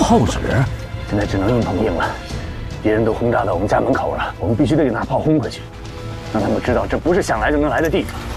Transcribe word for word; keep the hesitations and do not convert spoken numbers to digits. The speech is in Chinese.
炮纸， 现在只能硬碰硬了。敌人都轰炸到我们家门口了，我们必须得给拿炮轰回去，让他们知道这不是想来就能来的地方。